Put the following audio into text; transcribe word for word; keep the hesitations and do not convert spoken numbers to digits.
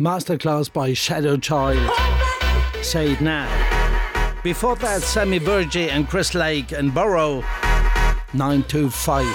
Masterclass by Shadow Child. Say It Now. Before that, Sammy Virgie and Chris Lake and Burrow. nine two five.